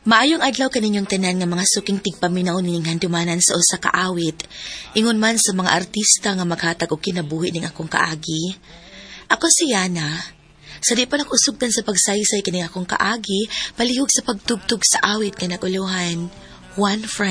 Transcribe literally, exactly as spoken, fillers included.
Maayong adlaw kaninyong tanan nga mga suking tigpaminaw nining handumanan sa usa ka awit. Ingon man sa mga artista nga maghatag og kinabuhi ning akong kaagi. Ako si Yana. Sa di pa nakusugtan sa pagsaysay kining akong kaagi, palihog sa pagtugtog sa awit nga naguluhan. One friend.